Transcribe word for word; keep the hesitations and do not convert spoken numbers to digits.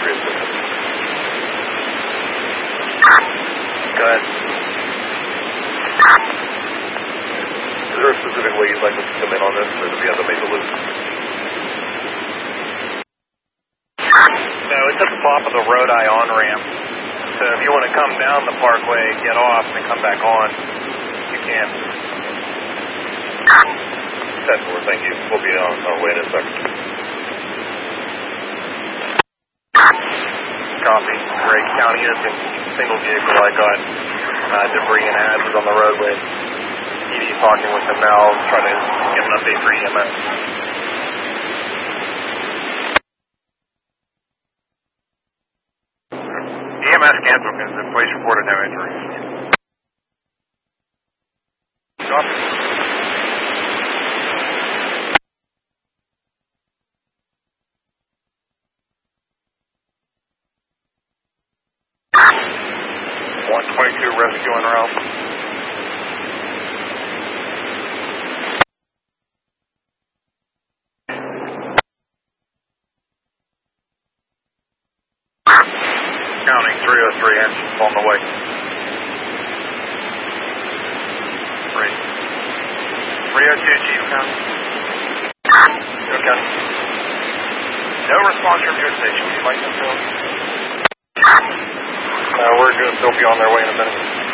assistance. Go ahead. Is there a specific way you'd like us to come in on this, or do we have to make a loop? No, it's at the top of the Rhode Eye on-ramp. So if you want to come down the parkway, get off, and come back on, you can. ten four, thank you. We'll be on our way in a second. Copy. Great. County is a single vehicle. I got uh, debris and hazards on the roadway. E D talking with him now, trying to get an update for E M S. E M S canceled because the police reported no injuries. Copy. one twenty-two rescue en route. Counting three oh three engines on the way. Great. three oh two Chief County. Okay. No response from your station. Would you like to fill? Uh, we're going to still be on their way in a minute.